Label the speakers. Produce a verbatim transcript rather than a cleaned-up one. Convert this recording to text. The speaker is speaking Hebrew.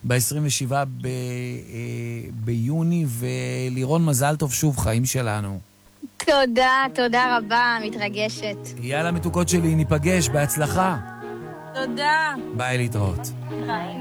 Speaker 1: ב-עשרים ושבעה ביוני, ולירון, מזל טוב שוב, חיים שלנו.
Speaker 2: תודה, תודה רבה, מתרגשת.
Speaker 1: יאללה מתוקות שלי, ניפגש, בהצלחה.
Speaker 2: תודה.
Speaker 1: ביי, להתראות.
Speaker 2: ביי.